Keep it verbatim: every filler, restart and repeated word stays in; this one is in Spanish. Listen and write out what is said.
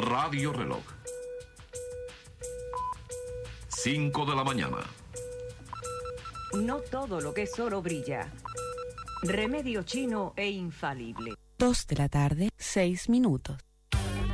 Radio Reloj. cinco de la mañana. No todo lo que es oro brilla. Remedio chino e infalible. dos de la tarde, seis minutos.